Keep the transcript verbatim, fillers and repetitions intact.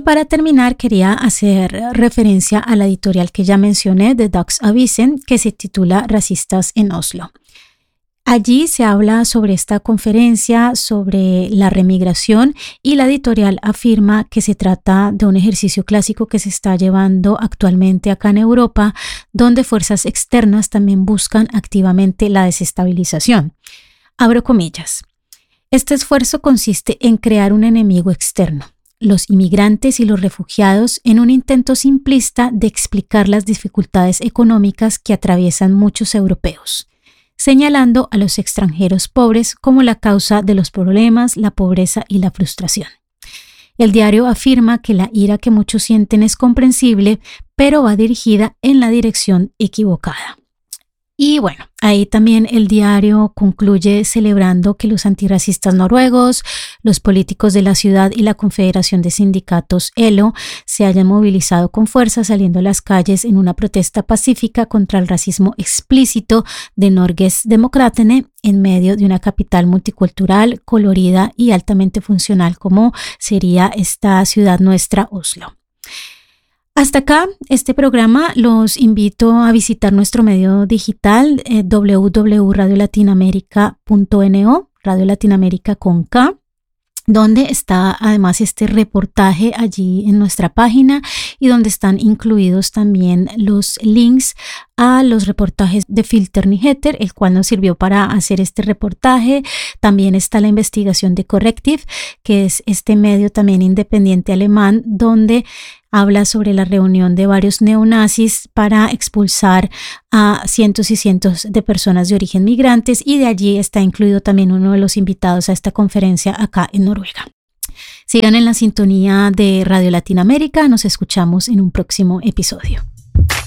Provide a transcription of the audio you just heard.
para terminar, quería hacer referencia a la editorial que ya mencioné de Dagsavisen, que se titula Racistas en Oslo. Allí se habla sobre esta conferencia, sobre la remigración, y la editorial afirma que se trata de un ejercicio clásico que se está llevando actualmente acá en Europa, donde fuerzas externas también buscan activamente la desestabilización. Abro comillas. Este esfuerzo consiste en crear un enemigo externo, los inmigrantes y los refugiados, en un intento simplista de explicar las dificultades económicas que atraviesan muchos europeos, señalando a los extranjeros pobres como la causa de los problemas, la pobreza y la frustración. El diario afirma que la ira que muchos sienten es comprensible, pero va dirigida en la dirección equivocada. Y bueno, ahí también el diario concluye celebrando que los antirracistas noruegos, los políticos de la ciudad y la Confederación de Sindicatos E L O se hayan movilizado con fuerza saliendo a las calles en una protesta pacífica contra el racismo explícito de Norges Demokratene en medio de una capital multicultural, colorida y altamente funcional como sería esta ciudad nuestra, Oslo. Hasta acá este programa. Los invito a visitar nuestro medio digital eh, w w w punto radio latinoamerica punto n o, Radio Latinoamérica con K, donde está además este reportaje allí en nuestra página y donde están incluidos también los links a los reportajes de Filter Nyheter, el cual nos sirvió para hacer este reportaje. También está la investigación de Correctiv, que es este medio también independiente alemán, donde habla sobre la reunión de varios neonazis para expulsar a cientos y cientos de personas de origen migrantes, y de allí está incluido también uno de los invitados a esta conferencia acá en Noruega. Sigan en la sintonía de Radio Latinoamérica. Nos escuchamos en un próximo episodio.